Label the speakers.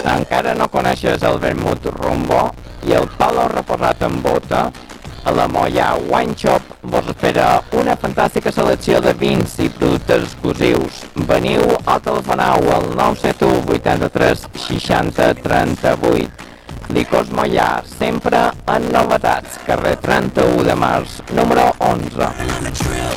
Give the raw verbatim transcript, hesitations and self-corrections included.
Speaker 1: Encara no coneixes el vermut rumbo i el palo reposat en bota? A la Mollà Wine Shop vos espera una fantàstica selecció de vins i productes exclusius. Veniu o telefoneu al nou set u vuitanta-tres seixanta trenta-vuit. Licors Mollà, sempre en novetats. Carrer trenta-u de març, número onze.